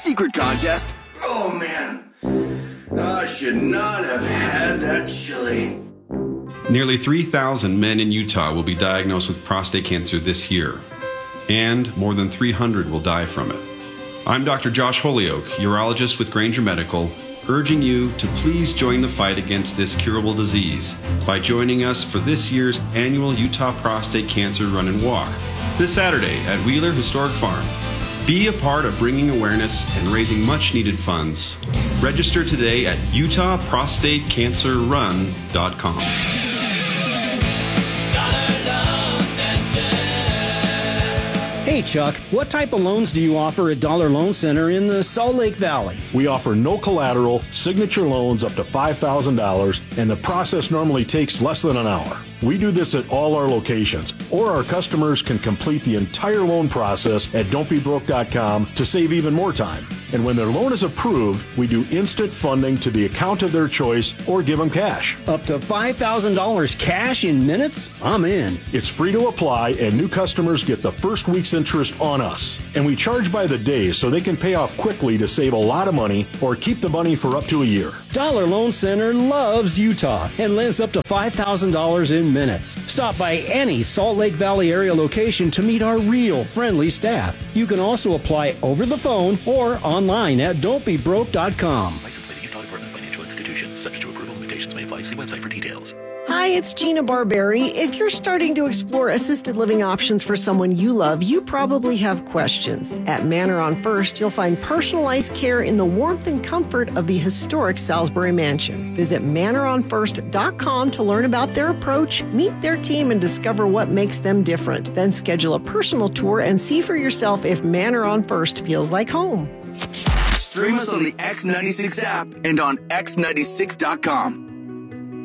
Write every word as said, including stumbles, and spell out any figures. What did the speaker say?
Secret contest? Oh, man. I should not have had that chili. Nearly three thousand men in Utah will be diagnosed with prostate cancer this year, and more than three hundred will die from it. I'm Doctor Josh Holyoke, urologist with Granger Medical, urging you to please join the fight against this curable disease by joining us for this year's annual Utah Prostate Cancer Run and Walk this Saturday at Wheeler Historic Farm. Be a part of bringing awareness and raising much-needed funds. Register today at utah prostate cancer run dot com. Hey, Chuck, what type of loans do you offer at Dollar Loan Center in the Salt Lake Valley? We offer no collateral, signature loans up to five thousand dollars, and the process normally takes less than an hour. We do this at all our locations, or our customers can complete the entire loan process at don't be broke dot com to save even more time. And when their loan is approved, we do instant funding to the account of their choice or give them cash. Up to five thousand dollars cash in minutes? I'm in. It's free to apply, and new customers get the first week's interest on us. And we charge by the day so they can pay off quickly to save a lot of money or keep the money for up to a year. Dollar Loan Center loves Utah and lends up to five thousand dollars in minutes. Stop by any Salt Lake Valley area location to meet our real friendly staff. You can also apply over the phone or online at don't be broke dot com. Licensed by the Utah Department of Financial Institutions. Subject to approval, limitations may apply. See website for details. Hi, it's Gina Barberi. If you're starting to explore assisted living options for someone you love, you probably have questions. At Manor on First, you'll find personalized care in the warmth and comfort of the historic Salisbury Mansion. Visit manor on first dot com to learn about their approach, meet their team, and discover what makes them different. Then schedule a personal tour and see for yourself if Manor on First feels like home. Stream us on the X ninety-six app and on x ninety-six dot com.